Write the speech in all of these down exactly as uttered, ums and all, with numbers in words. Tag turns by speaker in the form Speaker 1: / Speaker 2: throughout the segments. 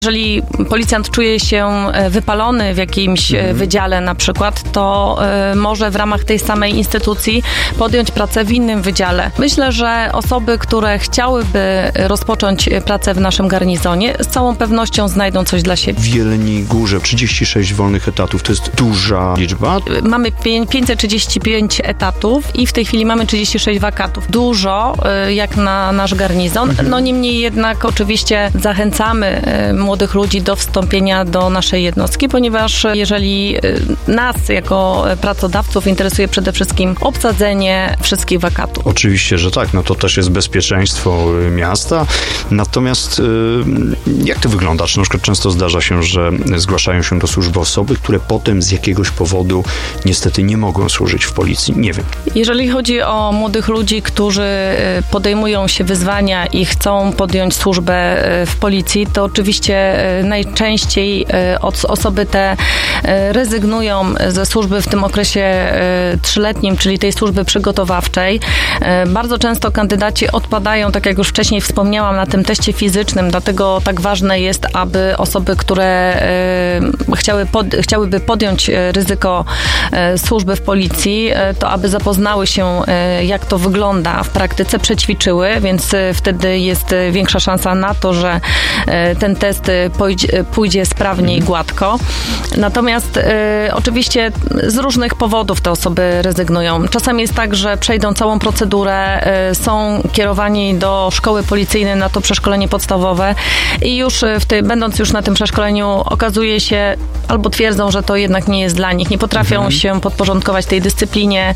Speaker 1: Jeżeli policjant czuje się wypalony w jakimś mhm. wydziale na przykład, to y, może w ramach tej samej instytucji podjąć pracę w innym wydziale. Myślę, że osoby, które chciałyby rozpocząć pracę w naszym garnizonie, z całą pewnością znajdą coś dla siebie.
Speaker 2: W Jeleniej Górze trzydzieści sześć wolnych etatów, to jest duża liczba.
Speaker 1: Mamy pięćset trzydzieści pięć etatów i w tej chwili mamy trzydzieści sześć wakatów. Dużo, y, jak na nasz garnizon. Mhm. No niemniej jednak oczywiście zachęcamy y, młodych ludzi do wstąpienia do naszej jednostki, ponieważ jeżeli nas jako pracodawców interesuje przede wszystkim obsadzenie wszystkich wakatów.
Speaker 2: Oczywiście, że tak, no to też jest bezpieczeństwo miasta. Natomiast jak to wygląda? Czy na przykład często zdarza się, że zgłaszają się do służby osoby, które potem z jakiegoś powodu niestety nie mogą służyć w policji? Nie wiem.
Speaker 1: Jeżeli chodzi o młodych ludzi, którzy podejmują się wyzwania i chcą podjąć służbę w policji, to oczywiście najczęściej osoby te rezygnują ze służby w tym okresie trzyletnim, czyli tej służby przygotowawczej. Bardzo często kandydaci odpadają, tak jak już wcześniej wspomniałam, na tym teście fizycznym, dlatego tak ważne jest, aby osoby, które chciały pod, chciałyby podjąć ryzyko służby w policji, to aby zapoznały się, jak to wygląda w praktyce, przećwiczyły, więc wtedy jest większa szansa na to, że ten test pójdzie, pójdzie sprawnie i gładko. Natomiast y, oczywiście z różnych powodów te osoby rezygnują. Czasami jest tak, że przejdą całą procedurę, y, są kierowani do szkoły policyjnej na to przeszkolenie podstawowe i już w tej, będąc już na tym przeszkoleniu okazuje się, albo twierdzą, że to jednak nie jest dla nich. Nie potrafią mhm. się podporządkować tej dyscyplinie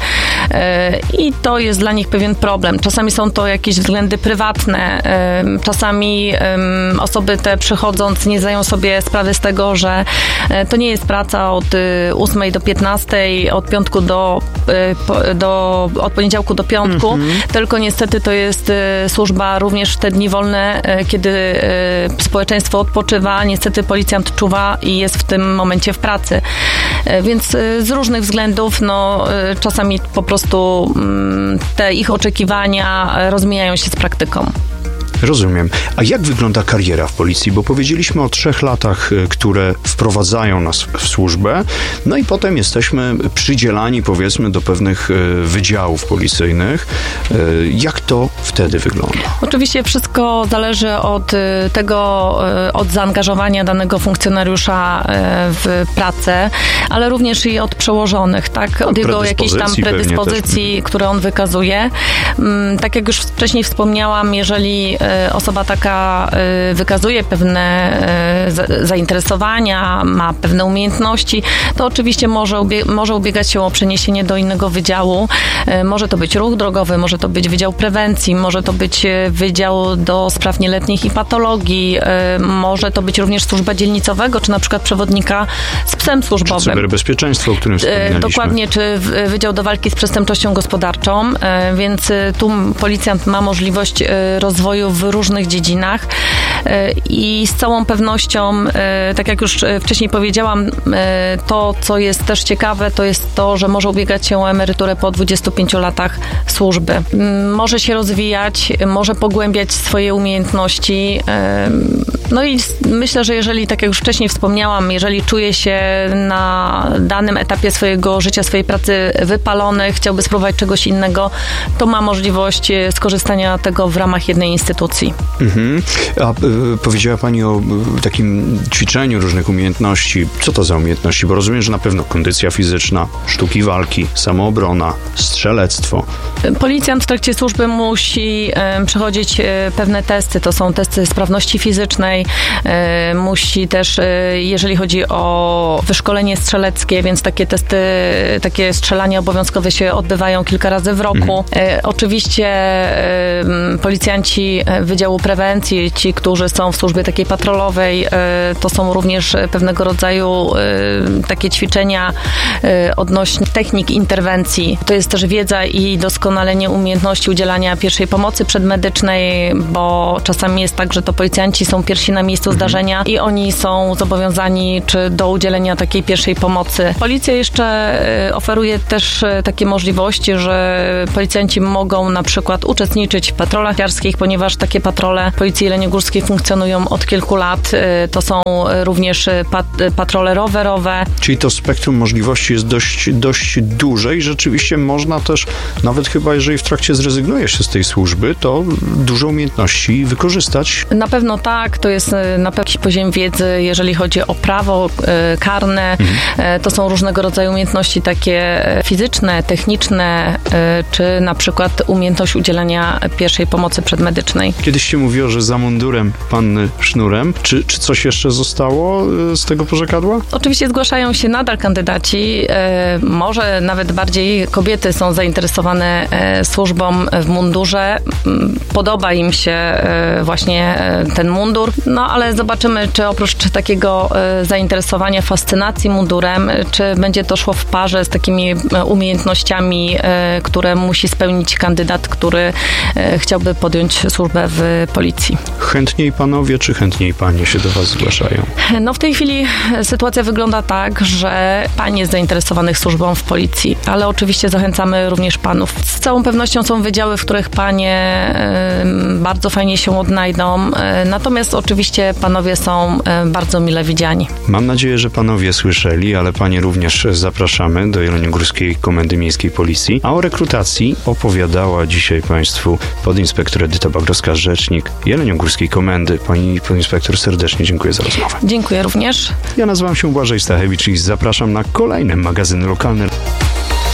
Speaker 1: y, i to jest dla nich pewien problem. Czasami są to jakieś względy prywatne. Y, czasami y, osoby te przychodząc nie zdają sobie sprawy z tego, że to nie jest praca od ósmej do piętnastej, od piątku do, do od poniedziałku do piątku, mm-hmm. tylko niestety to jest służba również w te dni wolne, kiedy społeczeństwo odpoczywa, niestety policjant czuwa i jest w tym momencie w pracy. Więc z różnych względów, no czasami po prostu te ich oczekiwania rozmijają się z praktyką.
Speaker 2: Rozumiem. A jak wygląda kariera w policji? Bo powiedzieliśmy o trzech latach, które wprowadzają nas w służbę, no i potem jesteśmy przydzielani, powiedzmy, do pewnych wydziałów policyjnych. Jak to wtedy wygląda?
Speaker 1: Oczywiście wszystko zależy od tego, od zaangażowania danego funkcjonariusza w pracę, ale również i od przełożonych, tak? Od jego jakiejś tam predyspozycji, które on wykazuje. Tak jak już wcześniej wspomniałam, jeżeli osoba taka wykazuje pewne zainteresowania, ma pewne umiejętności, to oczywiście może, ubie- może ubiegać się o przeniesienie do innego wydziału. Może to być ruch drogowy, może to być wydział prewencji, może to być wydział do spraw nieletnich i patologii, może to być również służba dzielnicowego, czy na przykład przewodnika z psem służbowym.
Speaker 2: Czy cyberbezpieczeństwo, o którym wspomnieliśmy.
Speaker 1: Dokładnie, czy wydział do walki z przestępczością gospodarczą, więc tu policjant ma możliwość rozwoju w różnych dziedzinach i z całą pewnością, tak jak już wcześniej powiedziałam, to, co jest też ciekawe, to jest to, że może ubiegać się o emeryturę po dwudziestu pięciu latach służby. Może się rozwijać, może pogłębiać swoje umiejętności. No i myślę, że jeżeli, tak jak już wcześniej wspomniałam, jeżeli czuje się na danym etapie swojego życia, swojej pracy wypalony, chciałby spróbować czegoś innego, to ma możliwość skorzystania tego w ramach jednej instytucji.
Speaker 2: Mhm. A y, powiedziała Pani o y, takim ćwiczeniu różnych umiejętności. Co to za umiejętności? Bo rozumiem, że na pewno kondycja fizyczna, sztuki walki, samoobrona, strzelectwo.
Speaker 1: Policjant w trakcie służby musi y, przechodzić y, pewne testy. To są testy sprawności fizycznej. Y, musi też, y, jeżeli chodzi o wyszkolenie strzeleckie, więc takie testy, takie strzelania obowiązkowe się odbywają kilka razy w roku. Mhm. Y, oczywiście y, policjanci Wydziału Prewencji, ci, którzy są w służbie takiej patrolowej, to są również pewnego rodzaju takie ćwiczenia odnośnie technik interwencji. To jest też wiedza i doskonalenie umiejętności udzielania pierwszej pomocy przedmedycznej, bo czasami jest tak, że to policjanci są pierwsi pierwsi na miejscu mhm. zdarzenia i oni są zobowiązani czy do udzielenia takiej pierwszej pomocy. Policja jeszcze oferuje też takie możliwości, że policjanci mogą na przykład uczestniczyć w patrolach jarskich, ponieważ takie patrole Policji Jeleniogórskiej funkcjonują od kilku lat. To są również pat- patrole rowerowe.
Speaker 2: Czyli to spektrum możliwości jest dość, dość duże i rzeczywiście można też, nawet chyba jeżeli w trakcie zrezygnuje się z tej służby, to dużo umiejętności wykorzystać.
Speaker 1: Na pewno tak, to jest na pewno jakiś poziom wiedzy, jeżeli chodzi o prawo e, karne, mhm. to są różnego rodzaju umiejętności takie fizyczne, techniczne, e, czy na przykład umiejętność udzielania pierwszej pomocy przedmedycznej.
Speaker 2: Kiedyś się mówiło, że za mundurem panny sznurem. Czy, czy coś jeszcze zostało z tego porzekadła?
Speaker 1: Oczywiście zgłaszają się nadal kandydaci. E, może nawet bardziej kobiety są zainteresowane e, służbą w mundurze. Podoba im się e, właśnie e, ten mundur, no ale zobaczymy, czy oprócz takiego e, zainteresowania, fascynacji mundurem, czy będzie to szło w parze z takimi e, umiejętnościami, e, które musi spełnić kandydat, który e, chciałby podjąć służbę w policji.
Speaker 2: Chętniej panowie, czy chętniej panie się do was zgłaszają?
Speaker 1: No w tej chwili sytuacja wygląda tak, że panie jest zainteresowanych służbą w policji, ale oczywiście zachęcamy również panów. Z całą pewnością są wydziały, w których panie y, bardzo fajnie się odnajdą, y, natomiast oczywiście panowie są y, bardzo mile widziani.
Speaker 2: Mam nadzieję, że panowie słyszeli, ale panie również zapraszamy do Jeleniogórskiej Komendy Miejskiej Policji, a o rekrutacji opowiadała dzisiaj państwu podinspektor Edyta Bagrowska, rzecznik Jeleniogórskiej Komendy. Pani podinspektor, serdecznie dziękuję za rozmowę.
Speaker 1: Dziękuję również.
Speaker 2: Ja nazywam się Błażej Stachewicz i zapraszam na kolejny magazyn lokalny.